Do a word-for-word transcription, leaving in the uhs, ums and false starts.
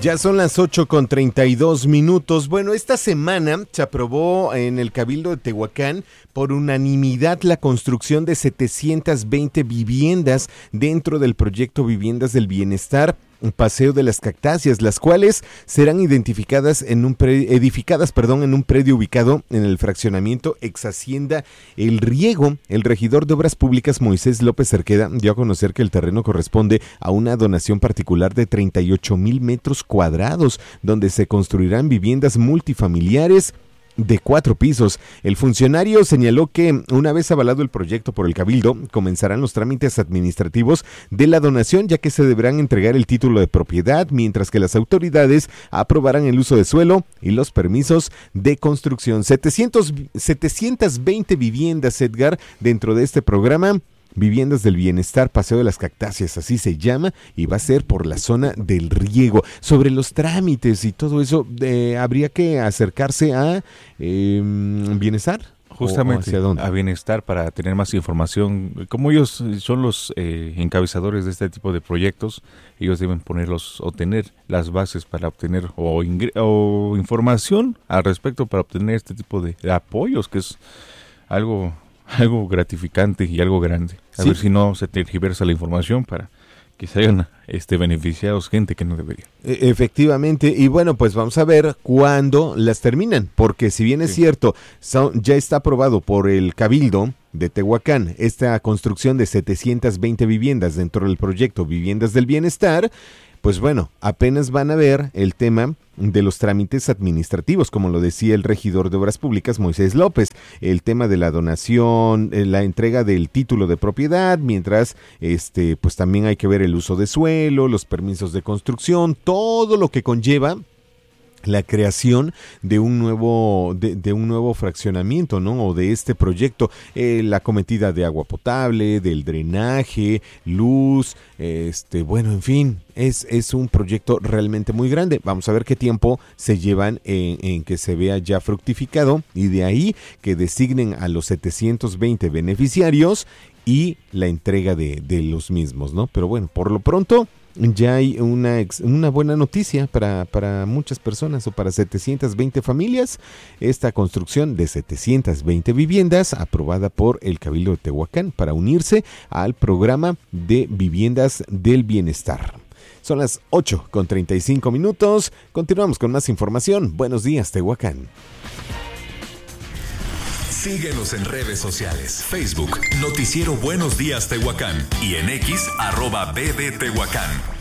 Ya son las ocho con treinta y dos minutos. Bueno, esta semana se aprobó en el Cabildo de Tehuacán por unanimidad la construcción de setecientas veinte viviendas dentro del proyecto Viviendas del Bienestar, Paseo de las Cactáceas, las cuales serán identificadas en un pre, edificadas, perdón, en un predio ubicado en el fraccionamiento ex Hacienda El Riego. El regidor de Obras Públicas, Moisés López Cerqueda, dio a conocer que el terreno corresponde a una donación particular de treinta y ocho mil metros cuadrados, donde se construirán viviendas multifamiliares de cuatro pisos. El funcionario señaló que una vez avalado el proyecto por el Cabildo, comenzarán los trámites administrativos de la donación, ya que se deberán entregar el título de propiedad, mientras que las autoridades aprobarán el uso de suelo y los permisos de construcción. setecientas veinte viviendas, Edgar, dentro de este programa Viviendas del Bienestar, Paseo de las Cactáceas, así se llama, y va a ser por la zona del Riego. Sobre los trámites y todo eso, eh, ¿habría que acercarse a eh, Bienestar? Justamente a Bienestar para tener más información. Como ellos son los eh, encabezadores de este tipo de proyectos, ellos deben ponerlos o tener las bases para obtener o, ingre- o información al respecto para obtener este tipo de, de apoyos, que es algo... algo gratificante y algo grande. A sí. ver si no se tergiversa la información para que se hayan este, beneficiados gente que no debería. Efectivamente, y bueno, pues vamos a ver cuándo las terminan, porque si bien es sí. cierto, son, ya está aprobado por el Cabildo de Tehuacán esta construcción de setecientas veinte viviendas dentro del proyecto Viviendas del Bienestar, pues bueno, apenas van a ver el tema de los trámites administrativos, como lo decía el regidor de Obras Públicas, Moisés López, el tema de la donación, la entrega del título de propiedad, mientras este, pues también hay que ver el uso de suelo, los permisos de construcción, todo lo que conlleva la creación de un nuevo de, de un nuevo fraccionamiento, ¿no? O de este proyecto, eh, la cometida de agua potable, del drenaje, luz, este, bueno, en fin, es, es un proyecto realmente muy grande. Vamos a ver qué tiempo se llevan en, en que se vea ya fructificado, y de ahí que designen a los setecientos veinte beneficiarios y la entrega de, de los mismos, ¿no? Pero bueno, por lo pronto ya hay una, una buena noticia para, para muchas personas, o para setecientas veinte familias, esta construcción de setecientas veinte viviendas aprobada por el Cabildo de Tehuacán para unirse al programa de Viviendas del Bienestar. Son las ocho con treinta y cinco minutos, continuamos con más información. Buenos días, Tehuacán. Síguenos en redes sociales. Facebook, Noticiero Buenos Días Tehuacán. Y en X, arroba B D Tehuacán.